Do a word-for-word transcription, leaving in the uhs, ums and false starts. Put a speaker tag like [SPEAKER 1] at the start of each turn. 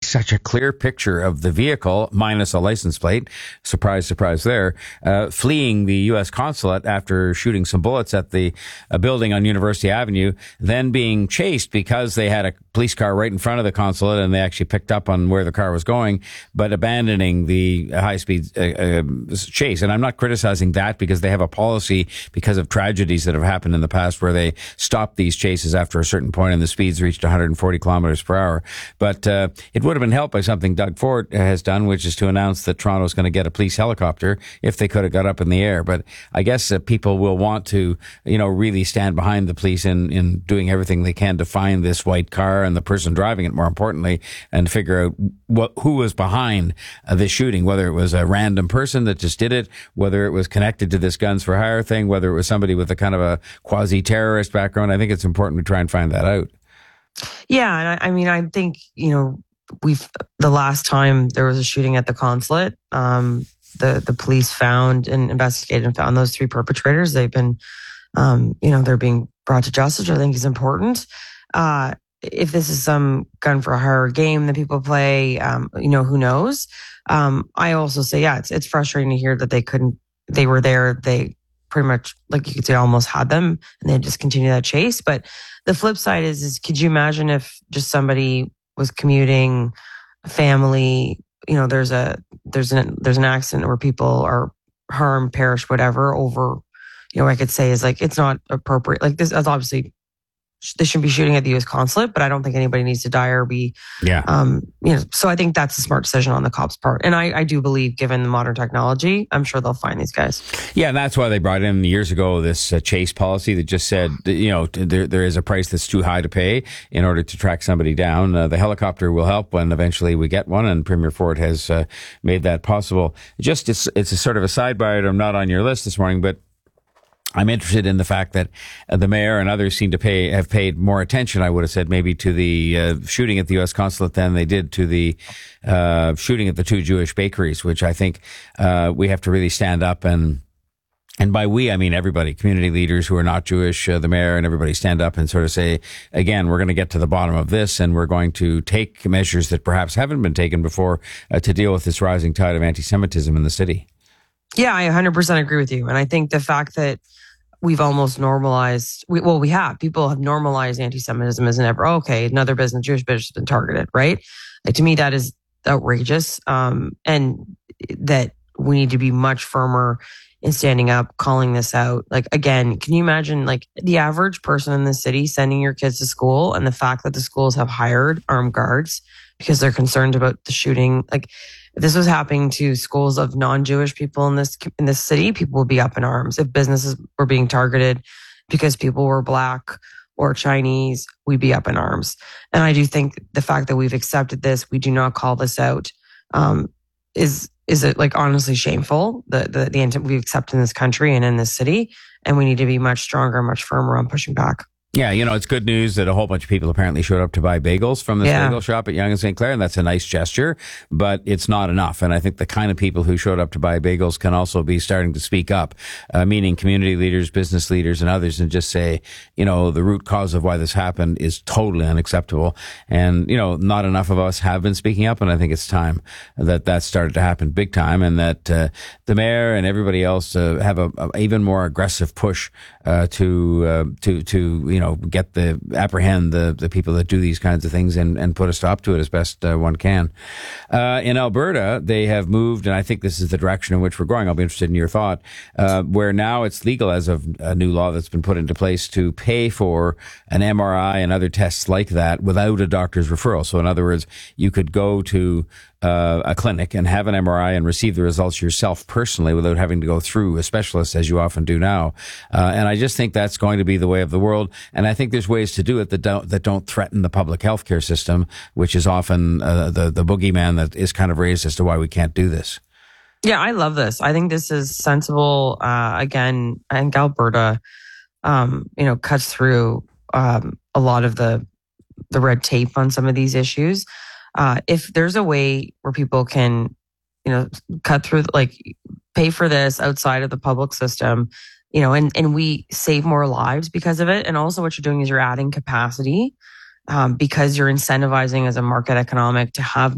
[SPEAKER 1] such a clear picture of the vehicle, minus a license plate, surprise, surprise there, uh, fleeing the U S consulate after shooting some bullets at the uh, building on University Avenue, then being chased because they had a police car right in front of the consulate and they actually picked up on where the car was going, but abandoning the high-speed uh, uh, chase. And I'm not criticizing that because they have a policy because of tragedies that have happened in the past where they stopped these chases after a certain point and the speeds reached one hundred forty kilometers per hour. But uh, it would have been helped by something Doug Ford has done, which is to announce that Toronto's going to get a police helicopter if they could have got up in the air. But I guess uh, people will want to, you know, really stand behind the police in, in doing everything they can to find this white car and the person driving it, more importantly, and figure out what who was behind uh, this shooting, whether it was a random person that just did it, whether it was connected to this guns for hire thing, whether it was somebody with a kind of a quasi-terrorist background. I think it's important to try and find that out.
[SPEAKER 2] Yeah, and I, I mean, I think, you know, we've the last time there was a shooting at the consulate, um, the the police found and investigated and found those three perpetrators. They've been, um, you know, they're being brought to justice, which I think is important. Uh, if this is some gun for hire game that people play, um, you know, who knows? Um, I also say, yeah, it's it's frustrating to hear that they couldn't, they were there, they pretty much, like you could say, almost had them, and they just continue that chase. But the flip side is, is could you imagine if just somebody was commuting, family, you know, there's a there's an there's an accident where people are harmed, perish, whatever, over, you know, I could say is like, it's not appropriate. Like this, obviously, they shouldn't be shooting at the U S consulate, but I don't think anybody needs to die or be,
[SPEAKER 1] yeah.
[SPEAKER 2] Um, you know, so I think that's a smart decision on the cops' part. And I, I do believe, given the modern technology, I'm sure they'll find these guys.
[SPEAKER 1] Yeah, and that's why they brought in years ago this uh, chase policy that just said, you know, there there is a price that's too high to pay in order to track somebody down. Uh, the helicopter will help when eventually we get one, and Premier Ford has uh, made that possible. Just it's it's a sort of a sidebar item, not on your list this morning, but I'm interested in the fact that uh, the mayor and others seem to pay have paid more attention, I would have said, maybe to the uh, shooting at the U S consulate than they did to the uh, shooting at the two Jewish bakeries, which I think uh, we have to really stand up and and by we, I mean everybody, community leaders who are not Jewish, uh, the mayor and everybody stand up and sort of say, again, we're going to get to the bottom of this and we're going to take measures that perhaps haven't been taken before uh, to deal with this rising tide of anti-Semitism in the city.
[SPEAKER 2] Yeah, I one hundred percent agree with you. And I think the fact that we've almost normalized, we, well, we have, people have normalized anti-Semitism as never, oh, okay, another business, Jewish business has been targeted, right? Like, to me, that is outrageous. Um, and that we need to be much firmer in standing up, calling this out. Like, again, can you imagine like the average person in the city sending your kids to school and the fact that the schools have hired armed guards because they're concerned about the shooting? Like, if this was happening to schools of non-Jewish people in this in this city, people would be up in arms. If businesses were being targeted because people were Black or Chinese, we'd be up in arms. And I do think the fact that we've accepted this, we do not call this out, um, is is it like honestly shameful, the the the intent we accept in this country and in this city, and we need to be much stronger, much firmer on pushing back.
[SPEAKER 1] Yeah, you know, it's good news that a whole bunch of people apparently showed up to buy bagels from this
[SPEAKER 2] yeah.
[SPEAKER 1] bagel shop at Yonge and Saint Clair, and that's a nice gesture, but it's not enough. And I think the kind of people who showed up to buy bagels can also be starting to speak up, uh, meaning community leaders, business leaders, and others, and just say, you know, the root cause of why this happened is totally unacceptable. And, you know, not enough of us have been speaking up, and I think it's time that that started to happen big time, and that uh, the mayor and everybody else uh, have a, a even more aggressive push uh, to, uh, to, to, you know, get the, apprehend the, the people that do these kinds of things and, and put a stop to it as best uh, one can. Uh, in Alberta, they have moved, and I think this is the direction in which we're going. I'll be interested in your thought, uh, where now it's legal as of a new law that's been put into place to pay for an M R I and other tests like that without a doctor's referral. So in other words, you could go to Uh, a clinic and have an M R I and receive the results yourself personally without having to go through a specialist, as you often do now. Uh, and I just think that's going to be the way of the world. And I think there's ways to do it that don't, that don't threaten the public healthcare system, which is often uh, the, the boogeyman that is kind of raised as to why we can't do this.
[SPEAKER 2] Yeah, I love this. I think this is sensible. Uh, again, I think Alberta, um, you know, cuts through um, a lot of the the red tape on some of these issues. Uh, if there's a way where people can, you know, cut through, like pay for this outside of the public system, you know, and, and we save more lives because of it. And also what you're doing is you're adding capacity um, because you're incentivizing as a market economic to have